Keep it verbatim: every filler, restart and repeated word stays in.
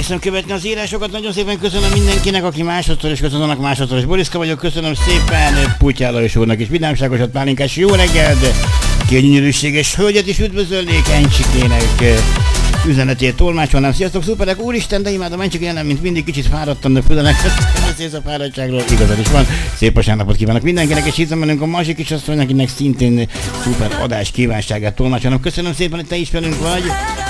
igyekszem követni az írásokat. Nagyon szépen köszönöm mindenkinek, aki másodszor is köszönöm, annak másodszor is. Boriszka vagyok, köszönöm szépen Putyá Lajos úrnak is. Vidámságosat, pálinkás, jó reggelt! Gyönyörűséges hölgyet is üdvözölnék Encsikének üzenetét tolmácsolnám. Sziasztok, szuperek! Úristen, de imádom Encsikén, nem mint mindig kicsit fáradtam, de fülelek beszélsz a fáradtságról, igazad is van. Szép vasárnapot kívánok mindenkinek, és hiszem velünk a másik kisasszony, akinek szintén szuper adás kívánságát tolmácsolom. Köszönöm szépen, hogy te is velünk vagy.